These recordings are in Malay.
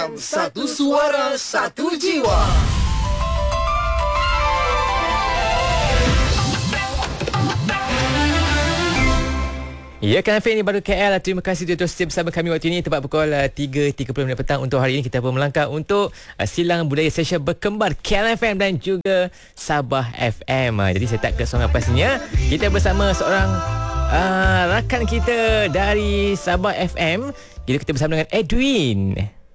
Satu suara, satu jiwa. Ya, kan Fir, ini baru KL. Terima kasih terus setia bersama kami waktu ini. Tepat pukul 3.30 petang untuk hari ini. Kita pun melangkah untuk Silang Budaya Session Berkembar KL FM dan juga Sabah FM. Jadi saya tak kesongan pastinya. Kita bersama seorang rakan kita dari Sabah FM. Kita bersama dengan Edwin.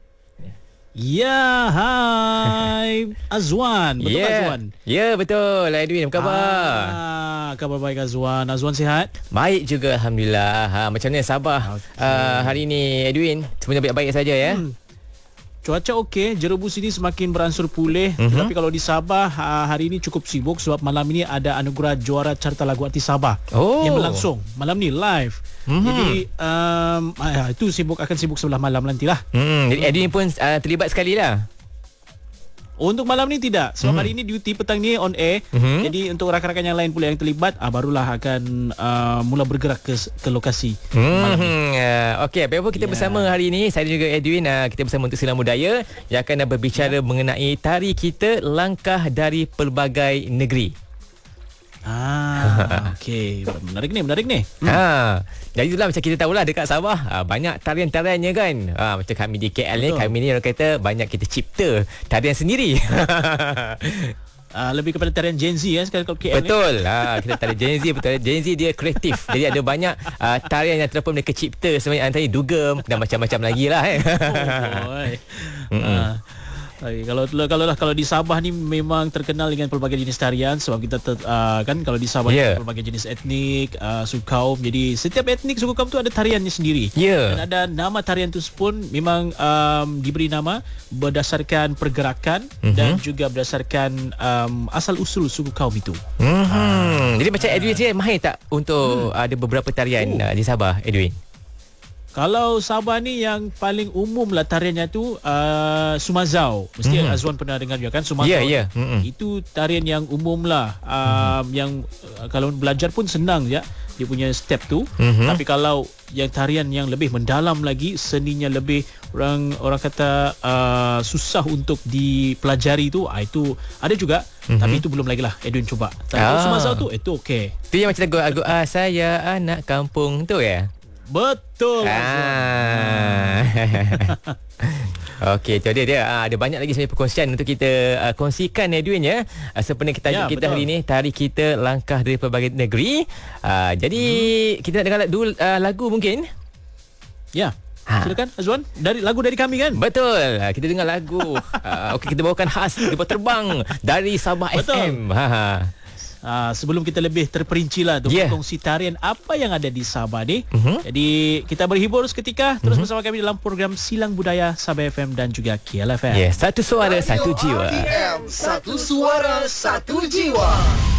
Ya, hai Azwan. Betul Azwan? Ya, betul. Edwin, apa khabar? Khabar baik Azwan. Azwan sihat? Baik juga, Alhamdulillah. Macam mana Sabah hari ini, Edwin? Semuanya baik-baik saja ya? Cuaca okey, Jerebus ini semakin beransur pulih. Tetapi kalau di Sabah hari ini cukup sibuk sebab malam ini ada anugerah juara carta lagu artis Sabah yang berlangsung malam ni live. Jadi itu akan sibuk sebelah malam nantilah. Jadi Edwin pun terlibat sekali lah. Untuk malam ni tidak. Sebab hari ini duty petang ni on air. Jadi untuk rakan-rakan yang lain pula yang terlibat, barulah akan mula bergerak ke lokasi. Okey, apa kita bersama hari ini, saya dan juga Edwin, kita bersama untuk Silang Budaya yang akan berbicara mengenai tari kita Langkah dari Pelbagai Negeri. Okey, menarik ni. Jadi itulah macam kita tahulah dekat Sabah banyak tarian-tariannya kan. Macam kami di KL ni, kami ni orang kata banyak kita cipta tarian sendiri. Lebih kepada tarian Gen Z sekarang kalau KL betul ni. Kita tarian Gen Z, betul. Gen Z dia kreatif. Jadi ada banyak tarian yang terdapat mereka cipta, sebenarnya antaranya dugem dan macam-macam lagi lah. Kalau di Sabah ni memang terkenal dengan pelbagai jenis tarian sebab kita kan kalau di Sabah pelbagai jenis etnik, suku kaum. Jadi setiap etnik suku kaum tu ada tariannya sendiri. Dan ada nama tarian tu pun memang diberi nama berdasarkan pergerakan dan juga berdasarkan asal usul suku kaum itu. Jadi macam Edwin sendiri mahir tak untuk ada beberapa tarian di Sabah, Edwin? Kalau Sabah ni yang paling umum lah tariannya tu Sumazau. Mesti Azwan pernah dengar juga kan Sumazau. Itu tarian yang umum lah. Yang kalau belajar pun senang je dia punya step tu. Tapi kalau yang tarian yang lebih mendalam lagi, seninya lebih orang kata susah untuk dipelajari tu, itu ada juga. Tapi itu belum lagi lah Edwin cuba. Sumazau tu itu okey. Itu yang macam lagu saya anak kampung tu ya. Betul. Okey, itu dia. Ada banyak lagi sebenarnya perkongsian untuk kita kongsikan, Edwin ya. Sebenarnya kita kita hari ini tari kita Langkah dari Pelbagai Negeri. Jadi kita nak dengar lagu mungkin? Ya. Silakan Azwan, lagu dari kami kan? Betul. Kita dengar lagu. Okey, kita bawakan khas Tiba Terbang dari Sabah FM. Sebelum kita lebih terperinci lah untuk berkongsi tarian apa yang ada di Sabah ni. Jadi kita berhibur seketika terus bersama kami dalam program Silang Budaya Sabah FM dan juga KL FM. Satu suara, satu jiwa. Satu suara, satu jiwa.